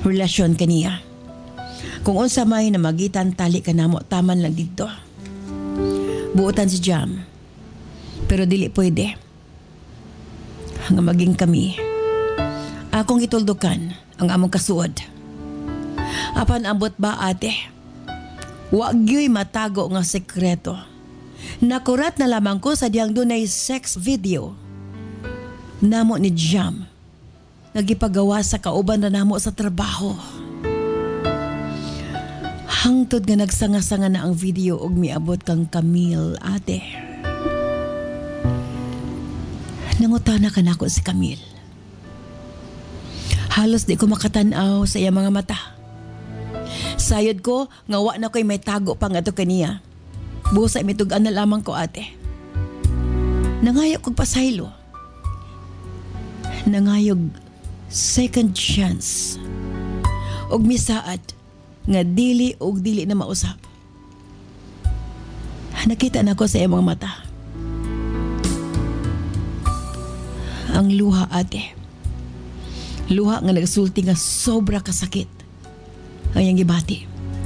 relasyon kaniya. Kung unsa may namagitan tali kanamo taman lang dito. Buotan si Jam. Pero dili pwede. Nga maging kami. Akong ituldukan ang among kasuod. Apan ambot ba ate? Wa gyoy matago nga sekreto. Nakurat na lamang ko sa diyang dunay sex video. Namo ni Jam. Nagipagawa sa kauban na namo sa trabaho. Hangtod nga nagsanga-sanga na ang video og miabot kang Camille, ate. Nangutana ka na ako si Camille. Halos di ko makatanaw sa iya mga mata. Sayod ko nga wa na ko'y may tago pang ato kaniya. Busa imitugan na lamang ko, ate. Nangayog kong pasaylo. Nangayog second chance. Og misaad nga dili og dili na mausap. Nakita na ko sa iyang mga mata. Ang luha, ate. Luha nga nagsulti nga sobra kasakit. Ang iyang gibati.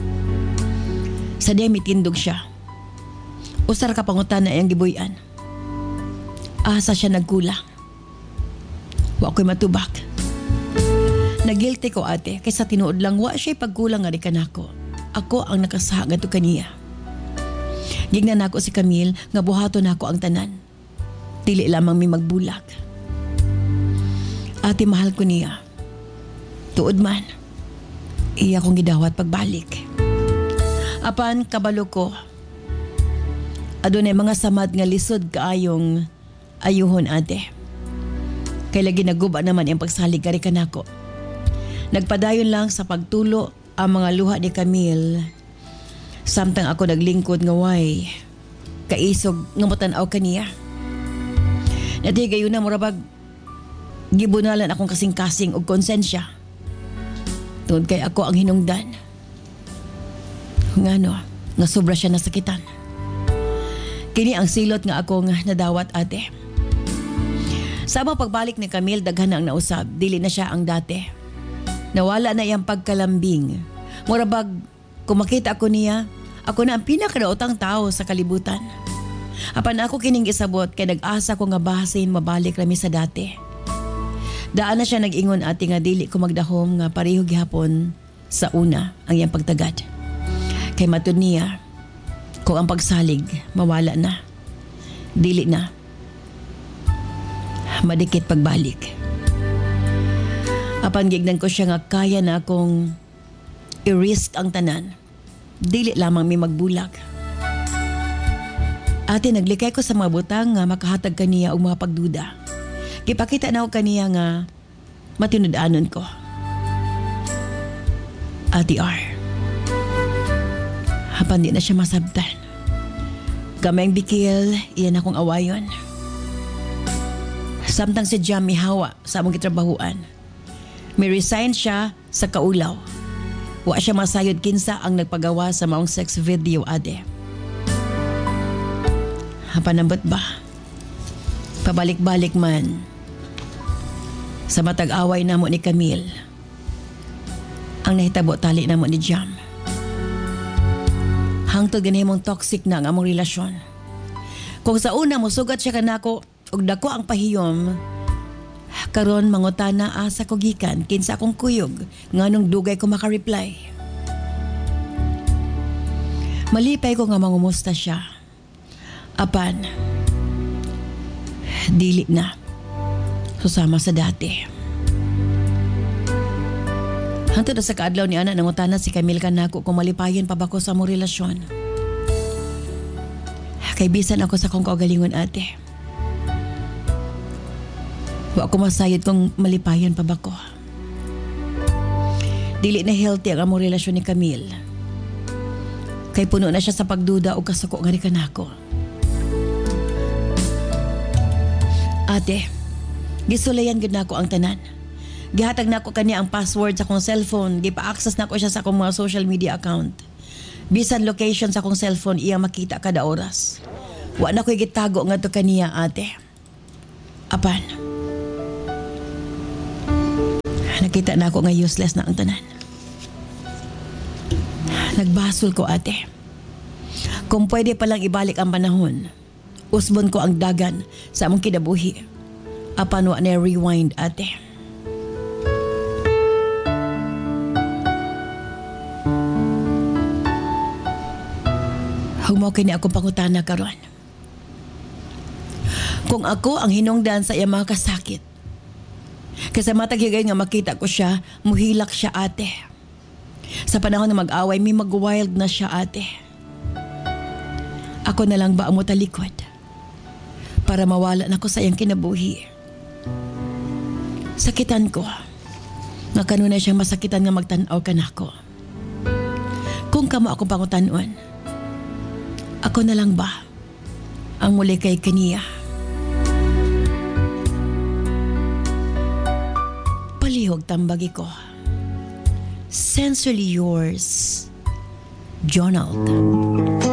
Sa diya mitindog siya. Usar ka pangutan na iyang gibuyan. Asa siya nagkulang. Wa ko'y matubak. Nagilty ko, ate, kaysa tinuod lang wa siya'y pagkulang nga di kanako. Ako ang nakasaha nga to kaniya. Gignan ako si Camille nga buhato na ako ang tanan. Dili lamang mi magbulag. Ate, mahal ko niya. Tuod man. Iya kong gidawat pagbalik. Apan kabalo ko. Adunay mga samad nga lisod kaayong ayuhon, ate. Kay lagi naguba naman ang pagsalig kari kanako. Nagpadayon lang sa pagtulo ang mga luha ni Camille. Samtang ako naglingkod nga way kaisog nga matan-aw kaniya. Nati gayon na murabag gibunalan akong kasing-kasing og konsensya. Tungod kay ako ang hinungdan. Ngano, nga sobra siya nasakitan. Kini ang silot nga akong nadawat, ate. Sa amang pagbalik ni Camille, daghan na ang nausab. Dili na siya ang dati. Nawala na iyang pagkalambing. Murabag, kung makita ko niya, ako na ang pinakadaotang tao sa kalibutan. Apan ako kining isabot kay nag-asa ko nga bahasin mabalik rami sa dati. Daan na siya nag-ingon, ate, nga dili ko magdahom nga pareho gihapon sa una ang iyang pagtagad. Kay matud niya, kung ang pagsalig mawala na, dili na. Madikit pagbalik. Apan gignan ko siya nga kaya na akong i-risk ang tanan. Dili lamang may magbulag. Ate, naglikay ko sa mga butang nga makahatag kaniya og mga pagduda. Gipakita na ako kaniya nga matinud-anon ko. Ate R. Hapan di na siya masabtan. Gamayng bikil, iyan akong awayon. Samtang si Jam mihawa sa among gitrabahuan. May resign siya sa kaulaw. Wa siya masayod kinsa ang nagpagawa sa maong sex video, ade. Hapanambot ba? Pabalik-balik man. Sa matag-away namo ni Camille. Ang nahitabo tali namo ni Jam. Hangtod ganihimong toxic na ang among relasyon. Kung sa una mo sugat siya kanako ug dako ang pahiyom, karon mangutana asa ko gikan kinsa akong kuyog nganong dugay ko maka-reply. Malipay ko nga mangumusta siya. Apan dili na susama sa dati. Hantod sa kaadlaw ni ana nangutana si Camille kanako kung malipayon pa ba ko sa among relasyon. Kay bisan ako sa kong kaugalingon, ate. Wa ko masayod kung malipayon pa ba ko. Dili na healthy ang among relasyon ni Camille. Kay puno na siya sa pagduda o kasuko nga ni kanako. Ate, gisulayan gud nako ang tanan. Gihatag nako kaniya ang password sa akong cellphone. Gipa-access nako siya sa akong mga social media account. Bisan location sa akong cellphone iya makita kada oras. Wa na ko'y gitago nga to kaniya, ate. Apan, Nakita na ako nga useless na ang tanan. Nagbasol ko, ate. Kung pwede palang ibalik ang panahon, usbon ko ang dagan sa among kinabuhi. Apan wa na rewind, ate. Humaw kini akong pangutana karon. Kung ako ang hinungdan sa iyang mga kasakit, kasi matag higay nga makita ko siya, muhilak siya, ate. Sa panahon na mag-away, may mag-wild na siya, ate. Ako na lang ba ang mutalikod para mawala na ko sa iyang kinabuhi? Sakitan ko nga kanunay siyang masakitan nga magtanaw ka na ko. Kung kamo akong pangutanon, ako na lang ba ang muli kay kaniya? Palihog tambagi ko. Sincerely yours, Jonald.